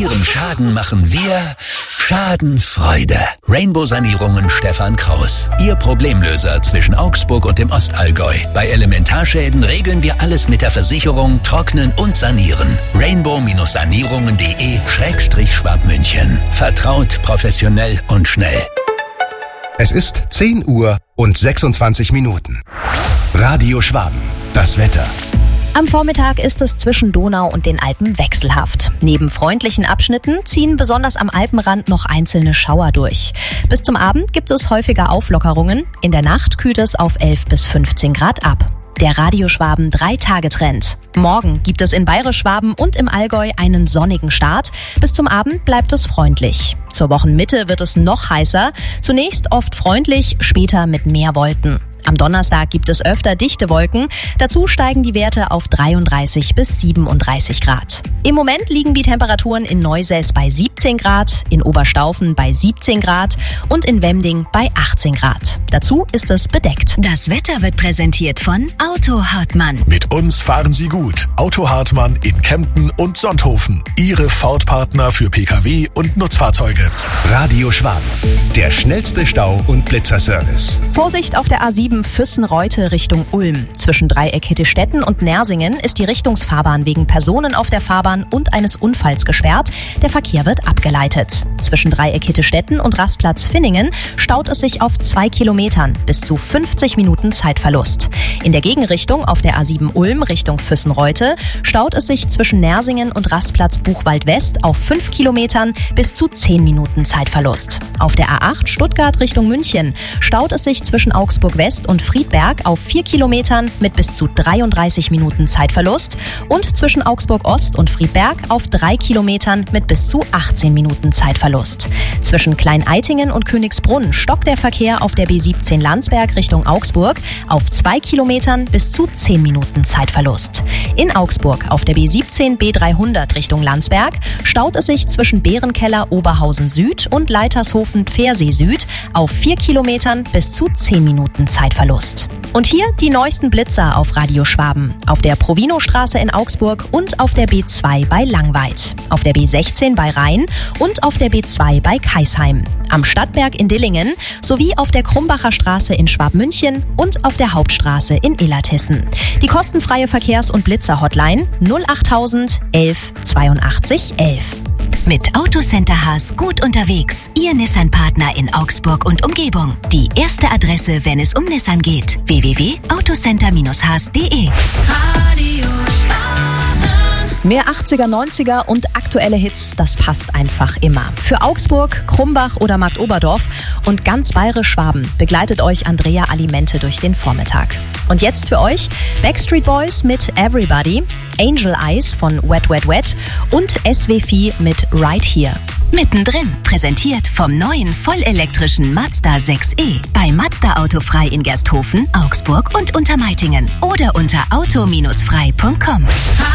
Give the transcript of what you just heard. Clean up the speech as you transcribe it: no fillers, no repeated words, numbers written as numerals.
Ihrem Schaden machen wir Schadenfreude. Rainbow Sanierungen Stefan Kraus. Ihr Problemlöser zwischen Augsburg und dem Ostallgäu. Bei Elementarschäden regeln wir alles mit der Versicherung, trocknen und sanieren. rainbow-sanierungen.de/Schwabmünchen. Vertraut, professionell und schnell. Es ist 10 Uhr und 26 Minuten. Radio Schwaben. Das Wetter. Am Vormittag ist es zwischen Donau und den Alpen wechselhaft. Neben freundlichen Abschnitten ziehen besonders am Alpenrand noch einzelne Schauer durch. Bis zum Abend gibt es häufiger Auflockerungen. In der Nacht kühlt es auf 11 bis 15 Grad ab. Der Radio Schwaben 3-Tage-Trend. Morgen gibt es in Bayerisch Schwaben und im Allgäu einen sonnigen Start. Bis zum Abend bleibt es freundlich. Zur Wochenmitte wird es noch heißer. Zunächst oft freundlich, später mit mehr Wolken. Am Donnerstag gibt es öfter dichte Wolken. Dazu steigen die Werte auf 33 bis 37 Grad. Im Moment liegen die Temperaturen in Neusäß bei 17 Grad, in Oberstaufen bei 17 Grad und in Wemding bei 18 Grad. Dazu ist es bedeckt. Das Wetter wird präsentiert von Auto Hartmann. Mit uns fahren Sie gut. Auto Hartmann in Kempten und Sonthofen. Ihre Ford-Partner für Pkw und Nutzfahrzeuge. Radio Schwaben. Der schnellste Stau- und Blitzerservice. Vorsicht auf der A7 Füssen-Reute Richtung Ulm. Zwischen Dreieck Hittestetten und Nersingen ist die Richtungsfahrbahn wegen Personen auf der Fahrbahn und eines Unfalls gesperrt. Der Verkehr wird abgeleitet. Zwischen Dreieck Hittestetten und Rastplatz Finningen staut es sich auf 2 Kilometern, bis zu 50 Minuten Zeitverlust. In der Gegenrichtung auf der A7 Ulm Richtung Füssen-Reute staut es sich zwischen Nersingen und Rastplatz Buchwald West auf 5 Kilometern bis zu 10 Minuten Zeitverlust. Auf der A8 Stuttgart Richtung München staut es sich zwischen Augsburg West und Friedberg auf 4 Kilometern mit bis zu 33 Minuten Zeitverlust und zwischen Augsburg Ost und Friedberg auf 3 Kilometern mit bis zu 18 Minuten Zeitverlust. Zwischen Klein-Eitingen und Königsbrunn stockt der Verkehr auf der B17 Landsberg Richtung Augsburg auf 2 Kilometern bis zu 10 Minuten Zeitverlust. In Augsburg auf der B17 B300 Richtung Landsberg staut es sich zwischen Bärenkeller Oberhausen Süd und Leitershofen Pfersee Süd auf 4 Kilometern bis zu 10 Minuten Zeitverlust. Und hier die neuesten Blitzer auf Radio Schwaben. Auf der Provinostraße in Augsburg und auf der B2 bei Langweid. Auf der B16 bei Rhein und auf der B2 bei Kaisheim. Am Stadtberg in Dillingen sowie auf der Krumbacher Straße in Schwabmünchen und auf der Hauptstraße in Illertissen. Die kostenfreie Verkehrs- und Blitzer-Hotline 08000 11 82 11. Mit Autocenter Haas gut unterwegs. Ihr Nissan-Partner in Augsburg und Umgebung. Die erste Adresse, wenn es um Nissan geht. www.autocenter-haas.de. Mehr 80er, 90er und aktuelle Hits, das passt einfach immer. Für Augsburg, Krumbach oder Marktoberdorf und ganz Bayerisch Schwaben begleitet euch Andrea Alimente durch den Vormittag. Und jetzt für euch Backstreet Boys mit Everybody, Angel Eyes von Wet Wet Wet und SW4 mit Right Here. Mittendrin, präsentiert vom neuen vollelektrischen Mazda 6e. Bei Mazda Autofrei in Gersthofen, Augsburg und Untermeitingen. Oder unter auto-frei.com.